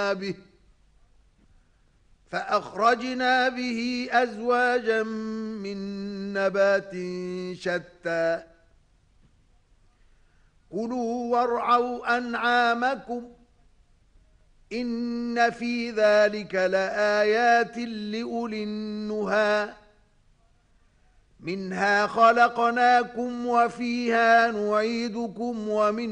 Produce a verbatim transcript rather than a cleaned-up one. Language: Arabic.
فأخرجنا به فأخرجنا به أزواجا من نبات شتى كلوا وارعوا أنعامكم إن في ذلك لآيات لأولي النهى منها خلقناكم وفيها نعيدكم ومن